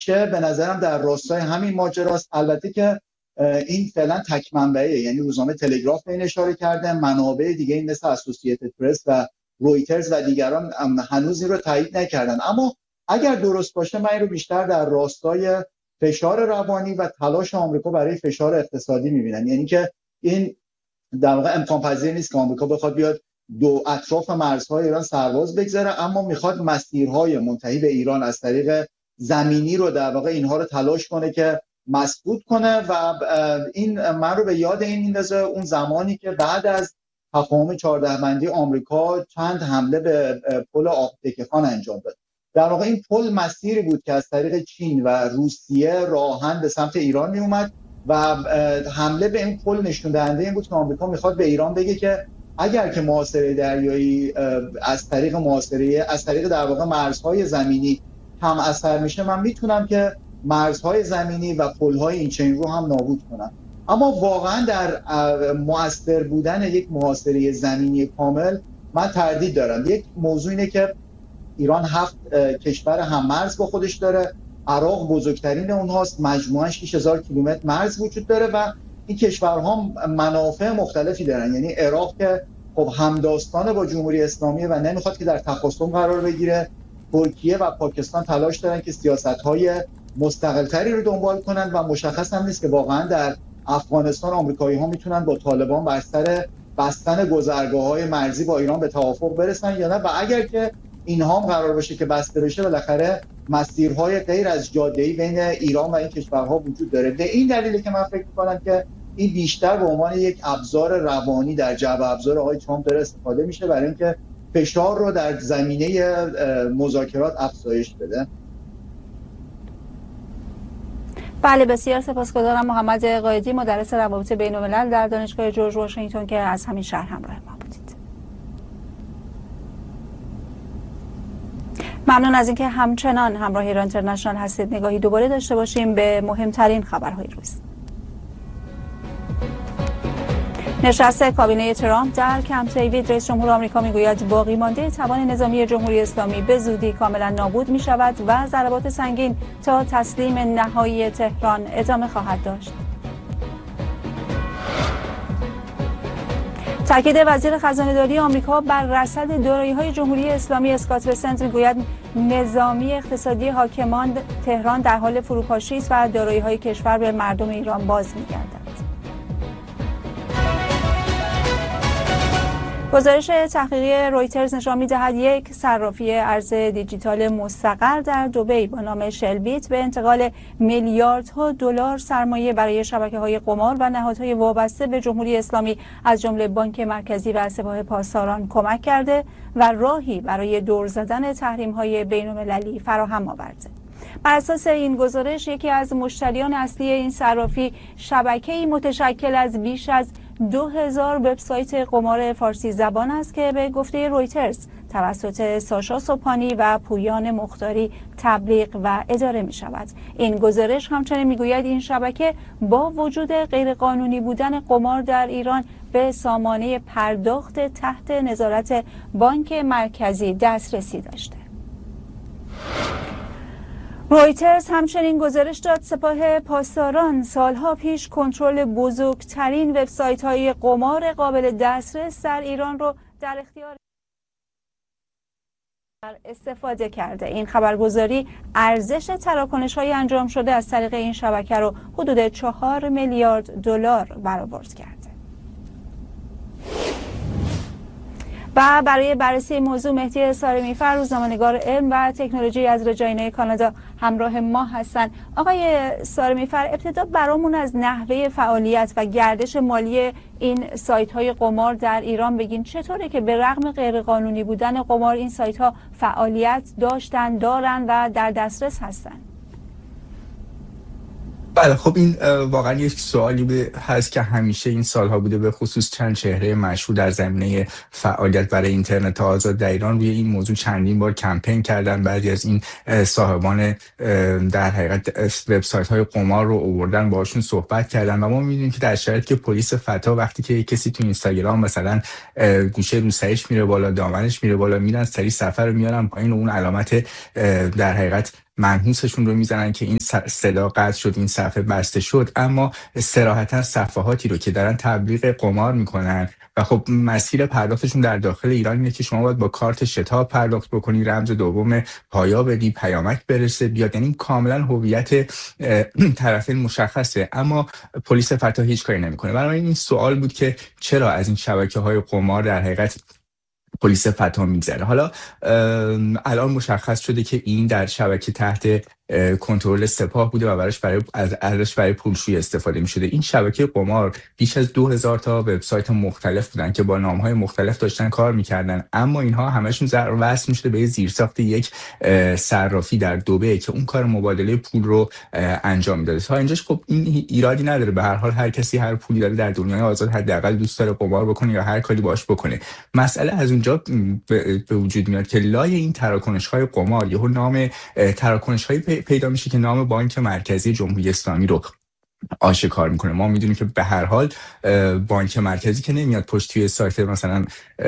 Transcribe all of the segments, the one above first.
به نظرم در راستای همین ماجراست. البته که این فعلا تک منبعه، یعنی روزنامه تلگراف به این اشاره کرده، منابع دیگه مثل اسوسییتد پرس و رویترز و دیگران هنوز این رو تایید نکردن. اما اگر درست باشه من این رو بیشتر در راستای فشار روانی و تلاش آمریکا برای فشار اقتصادی می‌بینم. یعنی که این در واقع امکان پذیر نیست که آمریکا بخواد بیاد دو اطراف مرزهای ایران سرباز بگذاره، اما میخواد مسیرهای منتهی به ایران از طریق زمینی رو در واقع اینها رو تلاش کنه که مسدود کنه. و این من رو به یاد این میندازه اون زمانی که بعد از تفاهم 14 بندی آمریکا چند حمله به پل آبتکخان انجام داد. در واقع این پل مسیری بود که از طریق چین و روسیه راهن به سمت ایران می اومد و حمله به این پل نشون دهنده این بود که آمریکا میخواد به ایران بگه که اگر که محاصره دریایی از طریق در واقع مرزهای زمینی کم اثر میشه، من میتونم که مرزهای زمینی و پل‌های این چنین رو هم نابود کنم. اما واقعا در مؤثر بودن یک محاصره زمینی کامل من تردید دارم. یک موضوع اینه که ایران 7 کشور هم مرز با خودش داره. عراق بزرگترین اونهاست، مجموعاً 6000 کیلومتر مرز وجود داره و این کشورها منافع مختلفی دارن. یعنی عراق که خب همداستان با جمهوری اسلامی و نمیخواد که در تخاصم قرار بگیره، ترکیه و پاکستان تلاش دارن که سیاست‌های مستقل‌تری رو دنبال کنن و مشخص هم نیست که واقعاً در افغانستان آمریکایی‌ها میتونن با طالبان بر سر بستن گذرگاه‌های مرزی با ایران به توافق برسن یا نه. و اگر که اینها هم قرار باشه که بسته بشه، بالاخره مسیرهای غیر از جاده‌ای بین ایران و این کشورها وجود داره. به این دلیله که من فکر می‌کنم که این بیشتر به عنوان یک ابزار روانی در جعبه ابزار آقای ترامپ داره استفاده میشه برای اینکه فشار رو در زمینه مذاکرات افزایش بده. بله، بسیار سپاسگزارم. محمد قائدی، مدرس روابط بین‌الملل در دانشگاه جورج واشنگتن که از همین شهر همراه ما بودید. ممنون از اینکه همچنان همراه ایران اینترنشنال هستید. نگاهی دوباره داشته باشیم به مهمترین خبرهای روز. نشست کابینه ترامپ در کمپ دیوید، رئیس جمهور آمریکا میگوید باقی مانده توان نظامی جمهوری اسلامی به زودی کاملا نابود می شود و ضربات سنگین تا تسلیم نهایی تهران ادامه خواهد داشت. تاکید وزیر خزانه‌داری آمریکا بر رصد دارایی‌های جمهوری اسلامی اسکات بسنت میگوید نظامی اقتصادی حاکمان تهران در حال فروپاشی است و دارایی‌های کشور به مردم ایران باز می‌گردد. گزارش تحقیقی رویترز نشان می‌دهد یک صرافی ارز دیجیتال مستقر در دبی با نام شلبیت به انتقال میلیاردها دلار سرمایه برای شبکه‌های قمار و نهادهای وابسته به جمهوری اسلامی از جمله بانک مرکزی و سپاه پاسداران کمک کرده و راهی برای دور زدن تحریم‌های بین‌المللی فراهم آورده. بر اساس این گزارش یکی از مشتریان اصلی این صرافی شبکه‌ای متشکل از بیش از 2000 وبسایت قمار فارسی زبان است که به گفته رویترز توسط ساشا صبحانی و پویان مختاری تبلیغ و اداره می شود. این گزارش همچنین می گوید این شبکه با وجود غیرقانونی بودن قمار در ایران به سامانه پرداخت تحت نظارت بانک مرکزی دسترسی داشته. رویترز همچنین گزارش داد سپاه پاسداران سالها پیش کنترل بزرگترین وبسایت‌های قمار قابل دسترس در ایران رو در اختیار استفاده کرده. این خبرگزاری ارزش تراکنش‌های انجام شده از طریق این شبکه رو حدود 4 میلیارد دلار برآورد کرده. و برای بررسی موضوع مهدی سارمی‌فر، روزنامه‌نگار علم و تکنولوژی از رجاینه کانادا همراه ما هستند. آقای سارمی‌فر، ابتدا برامون از نحوه فعالیت و گردش مالی این سایت‌های قمار در ایران بگین. چطوره که به رغم غیرقانونی بودن قمار این سایت‌ها فعالیت داشتن، دارن و در دسترس هستن؟ بله، خب این واقعا یک سوالی هست که همیشه این سالها بوده، به خصوص چند چهره مشهور در زمینه فعالیت برای اینترنت آزاد در ایران روی این موضوع چندین بار کمپین کردن. بعضی از این صاحبان در حقیقت وبسایت های قمار رو آوردن، باهاشون صحبت کردن و ما می‌بینیم که در شرایطی که پلیس فتا وقتی که کسی تو اینستاگرام مثلا گوشه روسریش میره بالا، دامنش میره بالا، میرن سری سفر رو میارن پایین و اون علامت در حقیقت منحوسشون رو میزنن که این صدا قطع شد، این صفحه بسته شد، اما صراحتا صفحاتی رو که دارن تبلیغ قمار میکنن و خب مسیر پرداختشون در داخل ایران اینه که شما باید با کارت شتاب پرداخت بکنی، رمز دوم پایا بدی، پیامک برسه بیاد، یعنی کاملا هویت طرفین مشخصه، اما پلیس فتا هیچ کاری نمیکنه. برای این سوال بود که چرا از این شبکه‌های قمار در حقیقت پلیس فتا میگذره. حالا الان مشخص شده که این در شبکه تحت کنترل سپاه بوده و ازش برای پولشویی استفاده می شده. این شبکه قمار بیش از 2000 تا وبسایت مختلف بودن که با نام‌های مختلف داشتن کار می‌کردن، اما اینها همشون وصل می‌شده به زیرساخت یک صرافی در دبی که اون کار مبادله پول رو انجام میداده. تا اینجاش خب این ایرادی نداره، به هر حال هر کسی هر پولی داره در دنیای آزاد حداقل دوست داره قمار بکنه یا هر کاری باش بکنه. مسئله از اونجا به وجود میاد که لای این تراکنش‌های قمار یهو نام تراکنش‌های پیدا میشه که نام بانک مرکزی جمهوری اسلامی رو آشکار میکنه. ما میدونیم که به هر حال بانک مرکزی که نمیاد پشت توی سایت مثلا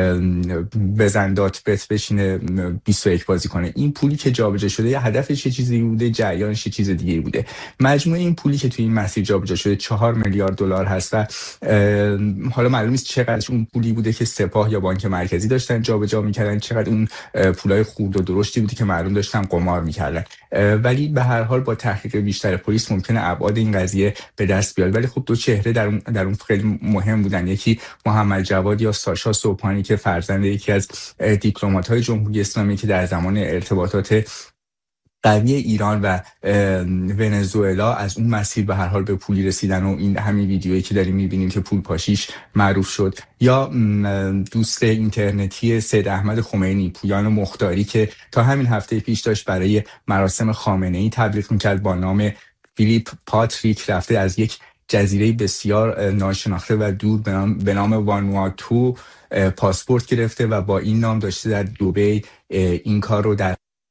بزندات بت بشینه 21 بازی کنه. این پولی که جابجا شده یه هدفش یه چیزی بوده، جریانش یه چیز دیگه بوده. مجموع این پولی که توی این مسیر جابجا شده 4 میلیارد دلار هست و حالا معلوم نیست چقدرش اون پولی بوده که سپاه یا بانک مرکزی داشتن جابجا میکردن، چقدر اون پولای خورد و درشتی بوده که مردم داشتن قمار میکردن. ولی به هر حال با تحقیق بیشتر پلیس ممکنه ابعاد این قضیه به دست بیاد. ولی خب دو چهره در اون خیلی مهم بودن، یکی محمد جواد یا ساشا صبحانی که فرزند یکی از دیپلمات‌های جمهوری اسلامی که در زمان ارتباطات قوی ایران و ونزوئلا از اون مسیر به هر حال به پولی رسیدن و این همین ویدیویی که داریم می‌بینیم که پول پاشیش معروف شد، یا دوست اینترنتی سید احمد خمینی پویان مختاری که تا همین هفته پیش داشت برای مراسم خامنه‌ای تبلیغ می‌کرد با نام فیلیپ پاتریک، رفته از یک جزیره بسیار ناشناخته و دور به نام وانواتو پاسپورت گرفته و با این نام داشته در دبی این کار رو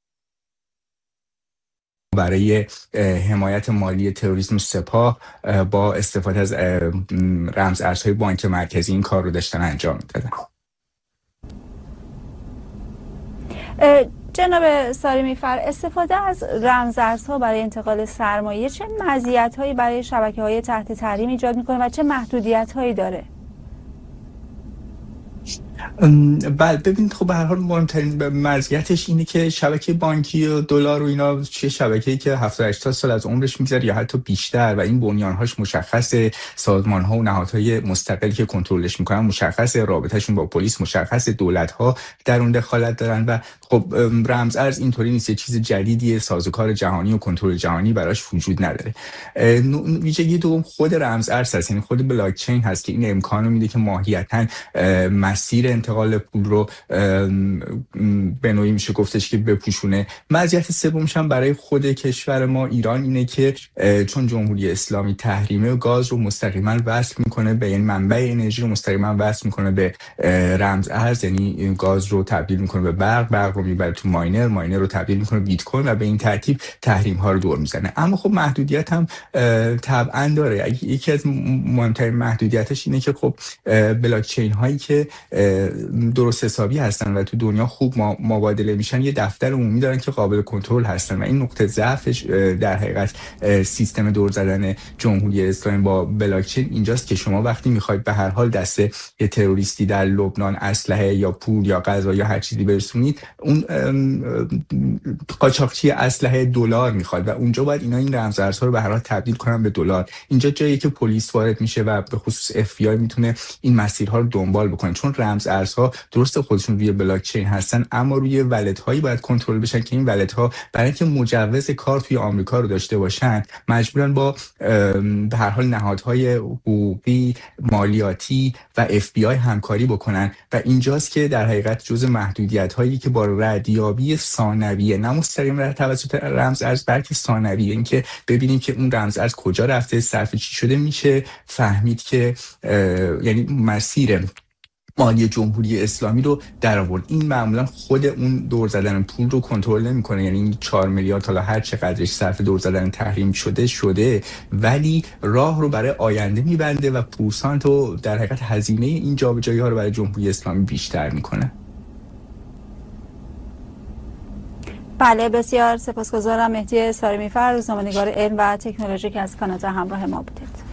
برای حمایت مالی تروریسم سپاه با استفاده از رمز ارزهای بانک مرکزی این کار رو داشتن انجام میدادن. جناب سالمی فر، استفاده از رمزارزها برای انتقال سرمایه چه مزیت‌هایی برای شبکه‌های تحت تحریم ایجاد می‌کنه و چه محدودیت‌هایی داره؟ بله ببینید، خب به هر حال مهمترین مزیتش اینه که شبکه بانکی و دلار و اینا چه شبکه‌ای که 70-80 سال از عمرش میگذره یا حتی بیشتر و این بنیان‌هاش مشخصه، سازمان‌ها و نهادهای مستقلی که کنترلش می‌کنن مشخصه، رابطه‌شون با پلیس مشخصه، دولت‌ها در اون دخالت دارن و خب رمز ارز اینطوری نیست، یه چیز جدیدیه، سازوکار جهانی و کنترل جهانی براش وجود نداره. ویژگی دوم خود رمز ارز هست، یعنی خود بلاک چین هست که این امکانو میده که ماهیتاً مسیر انتقال پول رو به نوعی میشه گفتش که بپوشونه. مزیت سومش هم برای خود کشور ما ایران اینه که چون جمهوری اسلامی تحریمه گاز رو مستقیما وصل میکنه به این منبع انرژی رو مستقیما وصل میکنه به رمز ارز، یعنی گاز رو تبدیل میکنه به برق رو میبره تو ماینر رو تبدیل میکنه به بیت کوین و به این ترتیب تحریم ها رو دور میزنه. اما خب محدودیت هم طبعا داره. یکی از مهمترین محدودیتش اینه که خب بلاک چین هایی که درست حسابی هستن و تو دنیا خوب مبادله میشن یه دفتر عمومی دارن که قابل کنترل هستن و این نقطه ضعفش در حقیقت سیستم دور زدن جمهوری اسلامی با بلاک چین اینجاست که شما وقتی میخواید به هر حال دست یه تروریستی در لبنان اسلحه یا پول یا غذا یا هر چیزی برسونید، اون قاچاقچی اسلحه دلار میخواد و اونجا باید اینا این رمز ارزها رو به هر حال تبدیل کنن به دلار. اینجا جایی که پلیس وارد میشه و به خصوص اف بی آی میتونه این مسیرها رو دنبال بکنه، چون رمز ارزها درست خودشون روی بلاک چین هستن اما روی والت هایی باید کنترل بشن که این والت ها برای اینکه مجوز کار توی آمریکا رو داشته باشن مجبورن با به هر حال نهادهای حقوقی، مالیاتی و اف بی آی همکاری بکنن و اینجاست که در حقیقت جزء محدودیت هایی که با ردیابی ثانویه، نه مستقیم توسط رمز ارز بلکه ثانویه، اینکه ببینیم که اون رمز ارز کجا رفته، صرف چی شده، میشه فهمید که یعنی مسیر مالی جمهوری اسلامی رو در آورد. این معمولا خود اون دور زدن پول رو کنترل نمی‌کنه، یعنی این 4 میلیارد حالا هر چقدرش صرف دور زدن تحریم شده ولی راه رو برای آینده می‌بنده و پورسانت و در حقیقت هزینه این جابجایی‌ها رو برای جمهوری اسلامی بیشتر می‌کنه. بله، بسیار سپاسگزارم. مهدی سارمی‌فر، روزنامه‌نگار علم و تکنولوژی که از کانادا همراه ما بودید.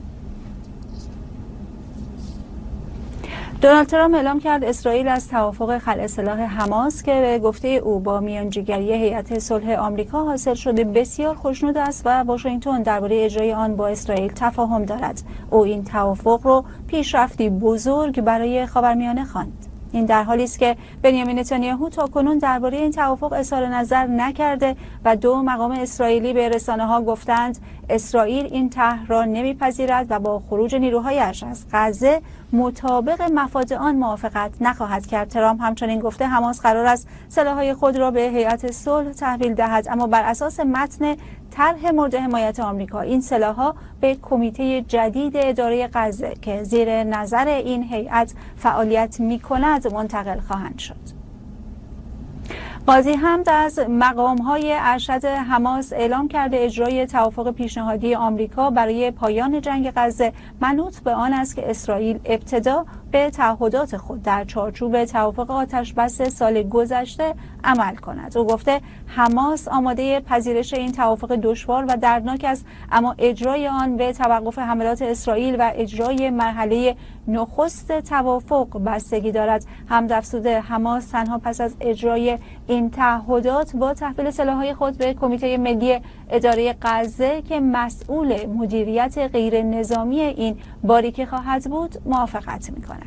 دونالد ترامپ اعلام کرد اسرائیل از توافق خلع سلاح حماس که به گفته او با میانجیگری هیئت صلح آمریکا حاصل شده بسیار خوشنود است و واشنگتن درباره اجرای آن با اسرائیل تفاهم دارد. او این توافق را پیشرفتی بزرگ برای خاورمیانه خواند. این در حالی است که بنیامین نتانیاهو تاکنون درباره این توافق اظهار نظر نکرده و دو مقام اسرائیلی به رسانه‌ها گفتند اسرائیل این طرح را نمیپذیرد و با خروج نیروهایش از غزه مطابق مفاد آن موافقت نخواهد کرد. ترامپ همچنین گفته حماس قرار است سلاح‌های خود را به هیئت صلح تحویل دهد، اما بر اساس متن طرح مورد حمایت آمریکا این سلاح‌ها به کمیته جدید اداره غزه که زیر نظر این هیئت فعالیت می‌کند منتقل خواهند شد. قاضی حمد از مقام‌های ارشد حماس اعلام کرده اجرای توافق پیشنهادی آمریکا برای پایان جنگ غزه منوط به آن است که اسرائیل ابتدا به تعهدات خود در چارچوب توافق آتش‌بس سال گذشته عمل کند. او گفته حماس آماده پذیرش این توافق دشوار و دردناک است، اما اجرای آن به توقف حملات اسرائیل و اجرای مرحله نخست توافق بستگی دارد. حمد افزوده حماس تنها پس از اجرای این تعهدات با تحویل سلاح‌های خود به کمیته ملی اداره غزه که مسئول مدیریت غیر نظامی این باریکه خواهد بود موافقت می‌کند.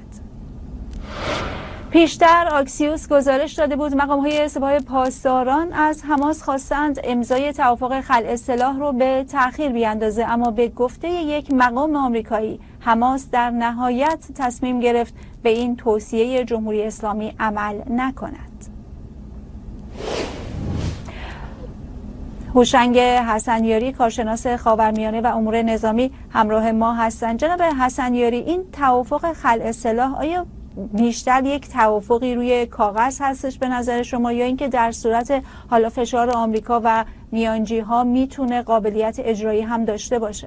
پیشتر آکسیوس گزارش داده بود مقام‌های سپاه پاسداران از حماس خواستند امضای توافق خلع سلاح را به تأخیر بیاندازه، اما به گفته یک مقام آمریکایی حماس در نهایت تصمیم گرفت به این توصیه جمهوری اسلامی عمل نکند. هوشنگ حسنیاری، کارشناس خاورمیانه و امور نظامی، همراه ما هستند. جناب حسنیاری، این توافق خلع سلاح آیا بیشتر یک توافقی روی کاغذ هستش به نظر شما، یا اینکه در صورت حالا فشار آمریکا و میانجی ها میتونه قابلیت اجرایی هم داشته باشه؟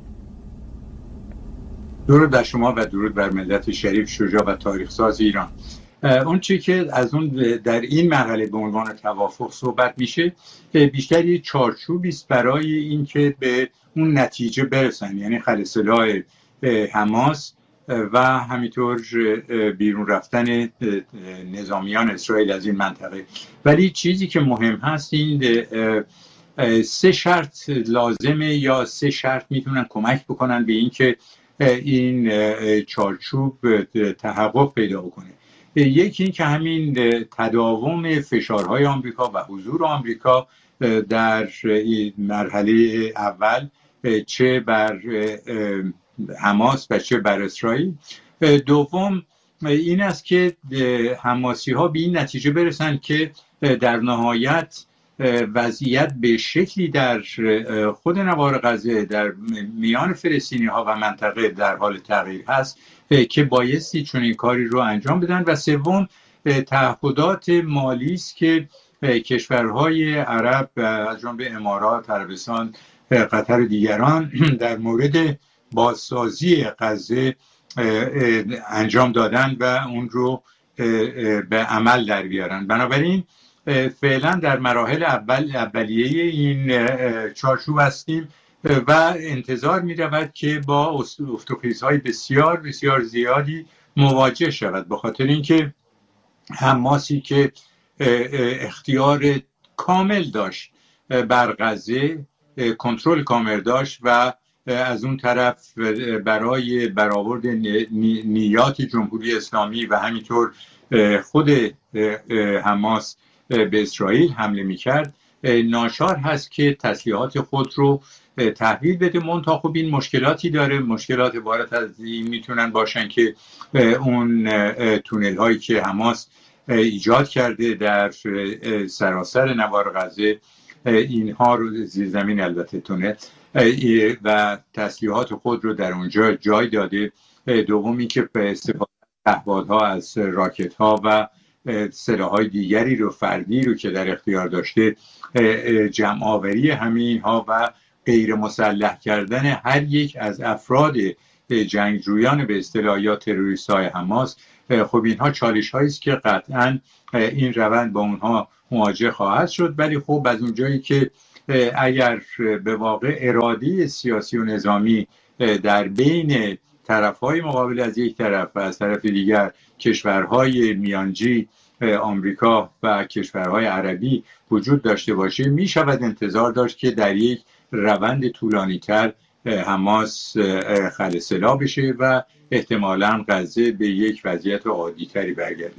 درود بر شما و درود بر ملت شریف، شجاع و تاریخ ساز ایران. اون چی که از اون در این مرحله به عنوان توافق صحبت میشه بیشتر یک چارچوبی است برای اینکه به اون نتیجه برسن، یعنی خلع سلاح حماس و همینطور بیرون رفتن نظامیان اسرائیل از این منطقه. ولی چیزی که مهم هست این 3 شرط لازمه یا 3 شرط میتونن کمک بکنن به اینکه این چارچوب تحقق پیدا بکنه. یکی این که همین تداوم فشارهای آمریکا و حضور آمریکا در مرحله اول چه بر حماس و چه بر اسرائیل. دوم این است که حماسی ها به این نتیجه برسن که در نهایت وضعیت به شکلی در خود نوار غزه در میان فلسطینی ها و منطقه در حال تغییر هست که بایستی چون این کاری رو انجام بدن. و سوم تعهدات مالی است که کشورهای عرب از جمله امارات، عربستان، قطر و دیگران در مورد بازسازی غزه انجام دادن و اون رو به عمل در بیارن. بنابراین فعلا در مراحل اولیه این چارچوب هستیم و انتظار می رود که با افتخیزهای بسیار بسیار زیادی مواجه شود، به خاطر اینکه حماسی که اختیار کامل داشت بر غزه، کنترل کامل داشت و از اون طرف برای برآورد نیات جمهوری اسلامی و همینطور خود حماس به اسرائیل حمله میکرد، ناچار هست که تسلیحات خود رو تحویل بده. منتها خب این مشکلاتی داره. مشکلات عبارت از این میتونن باشن که اون تونل هایی که حماس ایجاد کرده در سراسر نوار غزه، اینها رو زیرزمین البته تونل و تسلیحات خود رو در اونجا جای داده. دومی که به استفاده پهپادها از راکت ها و سلاح‌های دیگری رو فردی رو که در اختیار داشته جمع آوری همین ها و غیر مسلح کردن هر یک از افراد جنگجویان به اصطلاح یا تروریست های حماس. خب اینها چالش هایی است که قطعاً این روند با اونها مواجه خواهد شد. ولی خب از اونجایی که اگر به واقع اراده سیاسی و نظامی در بین طرفهای مقابل از یک طرف و از طرف دیگر کشورهای میانجی آمریکا و کشورهای عربی وجود داشته باشه، می شود انتظار داشت که در یک روند طولانی‌تر حماس خلسلا بشه و احتمالاً غزه به یک وضعیت عادی‌تری برگرده.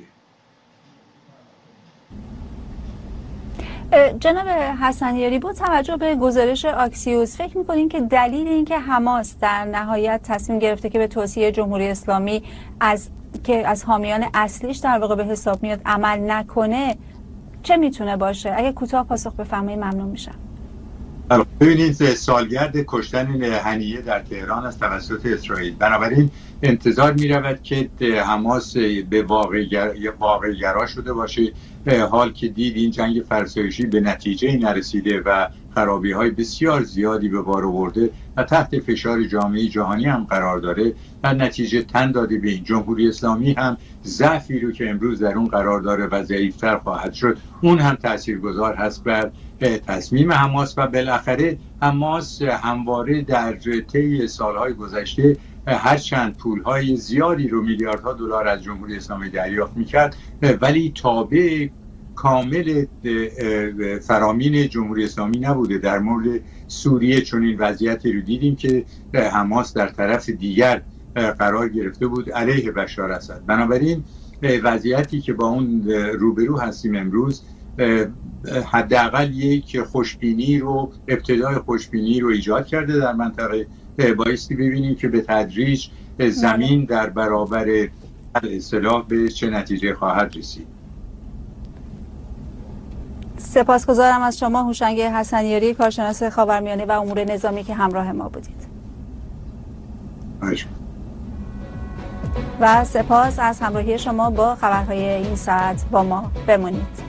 جناب حسنیاری، با توجه به گزارش آکسیوس فکر می‌کنین که دلیل این که حماس در نهایت تصمیم گرفته که به توصیه جمهوری اسلامی از حامیان اصلیش در واقع به حساب میاد عمل نکنه چه میتونه باشه؟ اگه کوتاه پاسخ بفرمایید ممنون میشم. ببینید، سالگرد کشتن هنیه در تهران از توسط اسرائیل، بنابراین انتظار می رود که حماس به واقع‌گرا شده باشه، حال که دید این جنگ فرسایشی به نتیجه نرسیده و خرابی‌های بسیار زیادی به بار آورده و تحت فشار جامعه جهانی هم قرار داره و نتیجه تن داده به این. جمهوری اسلامی هم ضعفی رو که امروز در اون قرار داره و ضعیف‌تر خواهد شد، اون هم تاثیرگذار هست بر تصمیم حماس. و بالاخره حماس همواره در طی سالهای گذشته هرچند پولهای زیادی رو میلیاردها دلار از جمهوری اسلامی دریافت میکرد، ولی تابع کامل فرامین جمهوری اسلامی نبوده. در مورد سوریه چون این وضعیتی رو دیدیم که حماس در طرف دیگر قرار گرفته بود علیه بشار اسد. بنابراین وضعیتی که با اون روبرو هستیم امروز حداقل یک ابتدای خوشبینی رو ایجاد کرده در منطقه. بایستی ببینیم که به تدریج زمین در برابر اصطلاح به چه نتیجه خواهد رسید. سپاسگزارم از شما هوشنگ حسنیاری، کارشناس خاورمیانه و امور نظامی که همراه ما بودید. و سپاس از همراهی شما با خبرهای این ساعت. با ما بمانید.